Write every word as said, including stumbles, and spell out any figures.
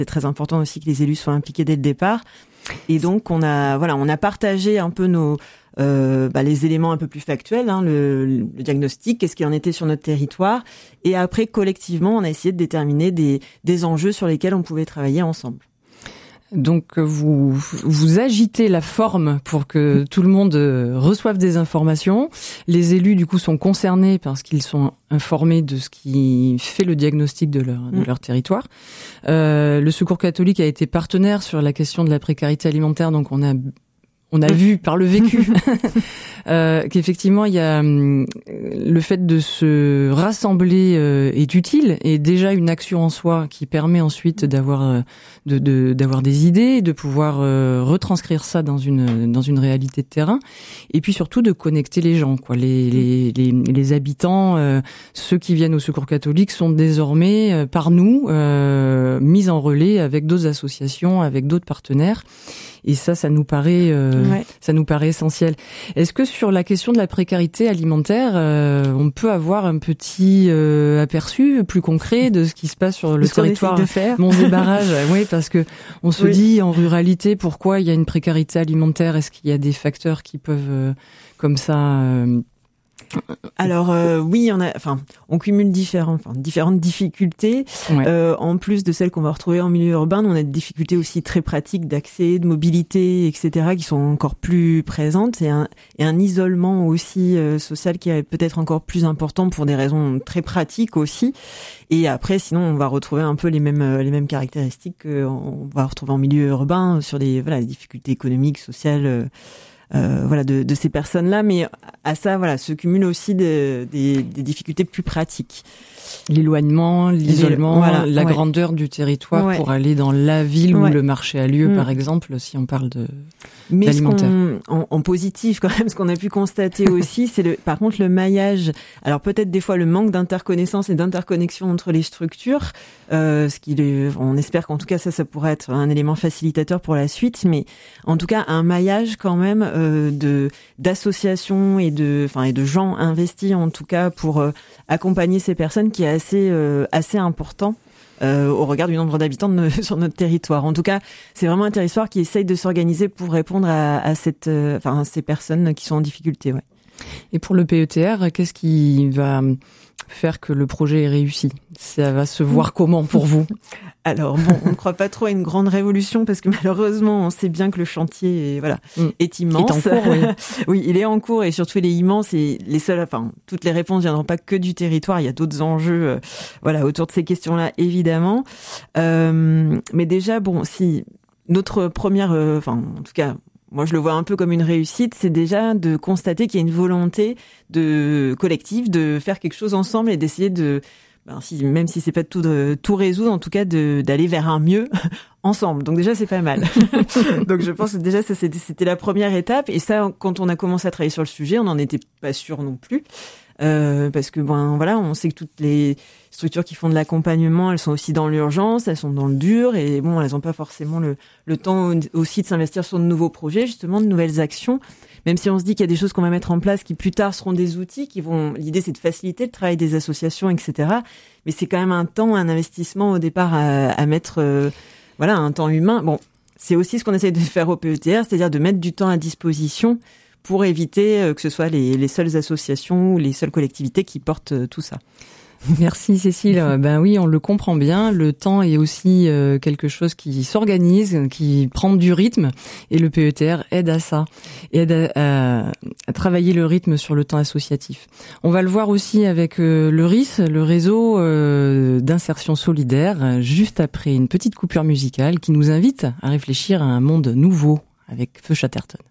C'est très important aussi que les élus soient impliqués dès le départ. Et donc on a voilà, on a partagé un peu nos euh, bah, les éléments un peu plus factuels, hein, le, le diagnostic, qu'est-ce qu'il en était sur notre territoire, et après collectivement on a essayé de déterminer des des enjeux sur lesquels on pouvait travailler ensemble. Donc vous vous agitez la forme pour que tout le monde reçoive des informations. Les élus du coup sont concernés parce qu'ils sont informés de ce qui fait le diagnostic de leur de leur territoire. Euh, le Secours catholique a été partenaire sur la question de la précarité alimentaire, donc on a on a vu par le vécu euh, qu'effectivement il y a euh, le fait de se rassembler euh, est utile, et déjà une action en soi qui permet ensuite d'avoir euh, de, de d'avoir des idées, de pouvoir euh, retranscrire ça dans une dans une réalité de terrain, et puis surtout de connecter les gens, quoi. Les les les, les habitants, euh, ceux qui viennent au Secours catholique sont désormais euh, par nous euh, mis en relais avec d'autres associations, avec d'autres partenaires. Et ça, ça nous paraît, euh, ouais. ça nous paraît essentiel. Est-ce que sur la question de la précarité alimentaire, euh, on peut avoir un petit euh, aperçu plus concret de ce qui se passe sur le territoire Monts et Barrages? Oui, parce que on se oui. dit en ruralité, pourquoi il y a une précarité alimentaire? Est-ce qu'il y a des facteurs qui peuvent, euh, comme ça, euh, Alors euh, oui, on a, enfin, on cumule différents, enfin, différentes difficultés. Ouais. Euh, en plus de celles qu'on va retrouver en milieu urbain, on a des difficultés aussi très pratiques d'accès, de mobilité, et cetera, qui sont encore plus présentes, et un, et un isolement aussi euh, social qui est peut-être encore plus important pour des raisons très pratiques aussi. Et après, sinon, on va retrouver un peu les mêmes les mêmes caractéristiques qu'on va retrouver en milieu urbain sur des voilà les difficultés économiques, sociales. Euh, Euh, voilà de, de ces personnes-là, mais à ça voilà se cumulent aussi de, des, des difficultés plus pratiques. L'éloignement, l'isolement, voilà, la ouais. grandeur du territoire ouais. pour aller dans la ville où ouais. le marché a lieu, mmh. par exemple, si on parle de Mais d'alimentaire. Ce en, en positif quand même, ce qu'on a pu constater aussi, c'est le, par contre le maillage. Alors peut-être des fois le manque d'interconnaissance et d'interconnexion entre les structures, euh, ce qui, on espère qu'en tout cas ça, ça pourrait être un élément facilitateur pour la suite. Mais en tout cas un maillage quand même euh, de d'associations et de, enfin et de gens investis en tout cas pour euh, accompagner ces personnes qui est assez euh, assez important euh, au regard du nombre d'habitants de nos, sur notre territoire. En tout cas, c'est vraiment un territoire qui essaye de s'organiser pour répondre à, à cette, euh, enfin, ces personnes qui sont en difficulté. Ouais. Et pour le P E T R, qu'est-ce qui va faire que le projet est réussi? Ça va se voir comment pour vous? Alors bon, on ne croit pas trop à une grande révolution parce que malheureusement, on sait bien que le chantier est, voilà, mmh. est immense. Est en cours, oui. Oui, il est en cours et surtout il est immense, et les seules, enfin, toutes les réponses viendront pas que du territoire. Il y a d'autres enjeux, euh, voilà, autour de ces questions-là, évidemment. Euh, mais déjà, bon, si notre première, euh, enfin, en tout cas, moi, je le vois un peu comme une réussite, c'est déjà de constater qu'il y a une volonté de collective de faire quelque chose ensemble et d'essayer de, ben, si, même si c'est pas de tout, de tout résoudre, en tout cas de, d'aller vers un mieux ensemble. Donc déjà, c'est pas mal. Donc je pense que déjà, ça, c'était, c'était la première étape. Et ça, quand on a commencé à travailler sur le sujet, on n'en était pas sûr non plus. Euh, parce que ben voilà, on sait que toutes les structures qui font de l'accompagnement, elles sont aussi dans l'urgence, elles sont dans le dur, et bon, elles n'ont pas forcément le, le temps aussi de s'investir sur de nouveaux projets, justement, de nouvelles actions. Même si on se dit qu'il y a des choses qu'on va mettre en place qui plus tard seront des outils qui vont. L'idée, c'est de faciliter le travail des associations, et cetera. Mais c'est quand même un temps, un investissement au départ à, à mettre, euh, voilà, un temps humain. Bon, c'est aussi ce qu'on essaie de faire au P E T R, c'est-à-dire de mettre du temps à disposition pour éviter que ce soit les, les seules associations ou les seules collectivités qui portent tout ça. Merci Cécile. Ben oui, on le comprend bien. Le temps est aussi quelque chose qui s'organise, qui prend du rythme, et le P E T R aide à ça, aide à, à, à travailler le rythme sur le temps associatif. On va le voir aussi avec le R I S, le réseau d'insertion solidaire, juste après une petite coupure musicale qui nous invite à réfléchir à un monde nouveau avec Feu Chatterton.